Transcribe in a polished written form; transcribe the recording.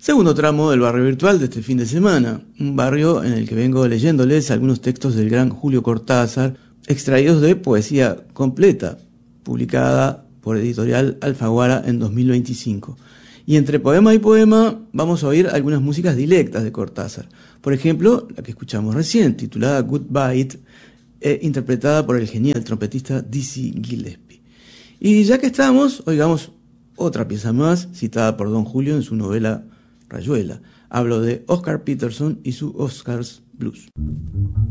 Segundo tramo del barrio virtual de este fin de semana, un barrio en el que vengo leyéndoles algunos textos del gran Julio Cortázar, extraídos de Poesía Completa, publicada por Editorial Alfaguara en 2025. Y entre poema y poema vamos a oír algunas músicas dilectas de Cortázar. Por ejemplo, la que escuchamos recién, titulada Goodbye, interpretada por el genial trompetista Dizzy Gillespie. Y ya que estamos, oigamos otra pieza más, citada por Don Julio en su novela Rayuela. Hablo de Oscar Peterson y su Oscar's Blues.